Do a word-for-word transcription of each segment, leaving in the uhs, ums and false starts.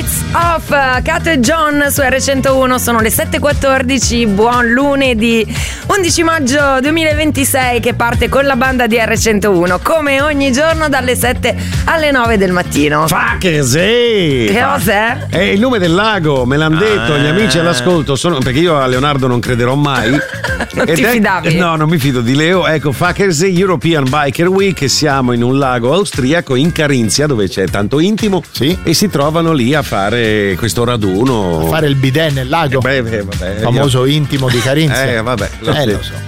Lights Off, Cat e John su erre centouno. Sono le sette e quattordici. Buon lunedì undici maggio duemilaventisei, che parte con la banda di erre centouno come ogni giorno dalle sette alle nove del mattino. Fa che sì! Che cos'è? È il nome del lago, me l'hanno detto Ah. gli amici all'ascolto, sono, perché io a Leonardo non crederò mai. Non Ed ti è- fidavi? No, non mi fido di Leo. Ecco, Fakersee European Biker Week. Siamo in un lago austriaco in Carinzia, dove c'è tanto intimo, Sì. e si trovano lì a fare questo raduno. A fare il bidet nel lago. Beh, beh, vabbè, famoso intimo di Carinzia. Eh, vabbè, lo Eh, so. lo so.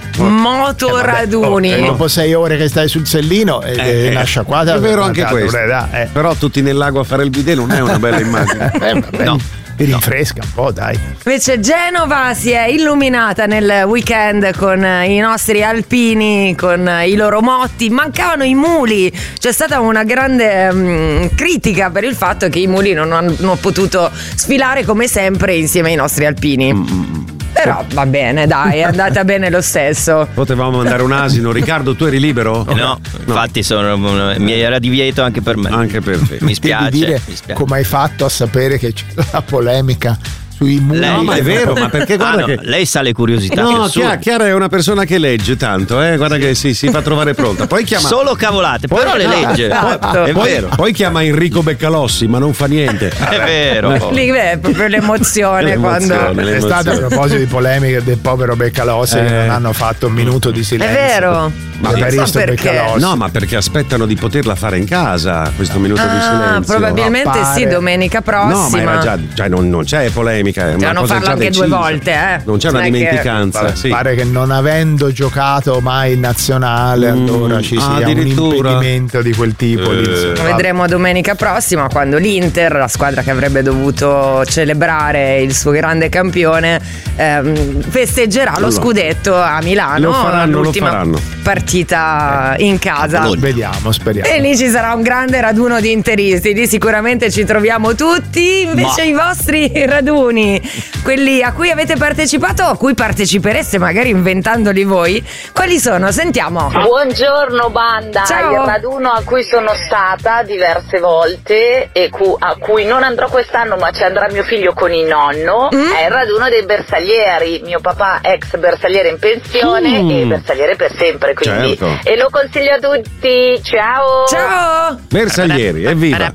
Motoraduni. E dopo sei ore che stai sul sellino e Eh, eh, una sciacquata. è vero anche guarda, questo. dai, eh. Però tutti nel lago a fare il bidet non è una bella immagine. Eh, vabbè, No. Ti rinfresca un po', dai. Invece Genova si è illuminata nel weekend con i nostri alpini, con i loro motti. Mancavano i muli. C'è stata una grande mm, critica per il fatto che i muli non hanno potuto sfilare come sempre insieme ai nostri alpini. Però va bene, dai, è andata bene lo stesso. Potevamo mandare un asino. Riccardo, tu eri libero? No, infatti sono, mi era divieto anche per me. Anche per te. Mi spiace, Devi dire mi spiace. come hai fatto a sapere che c'è la polemica sui muri. Lei- No, ma è vero, ma perché Ah, guarda no, che. lei sa le curiosità. No, che Chiara, Chiara è una persona che legge tanto, eh? Guarda che si, si fa trovare pronta. Poi chiama. Solo cavolate, Poi- però le legge. Esatto. È poi, vero, poi chiama Enrico Beccalossi, ma non fa niente. è vero. Lì è proprio l'emozione, L'emozione, quando. È stato a proposito di polemiche del povero Beccalossi Eh. che non hanno fatto un minuto di È silenzio. vero. Ma Non so Evaristo perché. Beccalossi. No, ma perché aspettano di poterla fare in casa questo minuto di Ah, silenzio. probabilmente Appare- sì, domenica prossima. No, ma era già, già non, non c'è polemica. È una Devono cosa farlo già anche decisa. due volte, eh. Non c'è una Non è che- dimenticanza. Pare, sì. pare che non avendo giocato mai in nazionale, Mm, allora ci sia un addirittura. impedimento di quel tipo. lì, Eh. insomma. Lo vedremo domenica prossima, quando l'Inter, la squadra che avrebbe dovuto celebrare il suo grande campione, ehm, festeggerà lo Allora. scudetto a Milano. Lo faranno, lo l'ultima faranno. partita in casa. Vediamo, speriamo. E lì ci sarà un grande raduno di interisti, lì sicuramente ci troviamo tutti. Invece i vostri raduni, quelli a cui avete partecipato o a cui partecipereste magari inventandoli voi, quali sono? Sentiamo. Buongiorno banda, Ciao. il raduno a cui sono stata diverse volte e cu- a cui non andrò quest'anno ma ci andrà mio figlio con il nonno, Mm. è il raduno dei bersaglieri, mio papà ex bersagliere in pensione Mm. e bersagliere per sempre, quindi Certo. e lo consiglio a tutti, ciao! Ciao! Bersaglieri, evviva!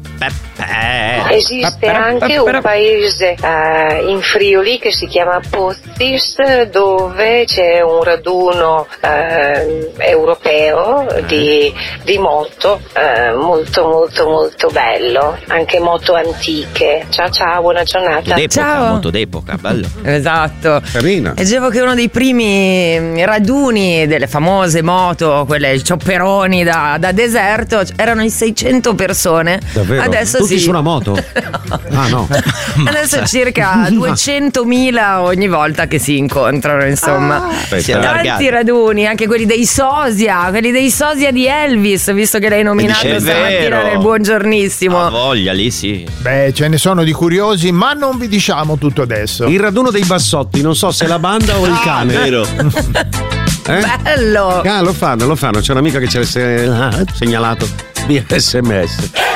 Esiste anche un paese eh, in Friuli che si chiama Pozzis, dove c'è un raduno eh, europeo di, di moto eh, molto molto molto bello, anche moto antiche. Ciao ciao, buona giornata. D'epoca, Ciao. molto d'epoca, bello. Esatto. Carina. Leggevo che uno dei primi raduni delle famose moto, quelle ciopperoni da, da deserto, erano in seicento persone. Davvero? Adesso Tutti sì. su una moto? Ah no. Adesso circa duecentomila ogni volta che si incontrano, insomma. Aspetta. Si è allargato. Tanti raduni, anche quelli dei Sosia, quelli dei Sosia di Elvis, visto che l'hai nominato È stamattina vero. nel buongiornissimo. Ha voglia lì, sì. Beh, ce ne sono di curiosi, ma non vi diciamo tutto adesso. Il raduno dei bassotti, non so se è la banda o il cane. Vero. Eh? Bello! Ah, lo fanno, lo fanno. C'è un'amica che ci ha se- ah, segnalato via S M S.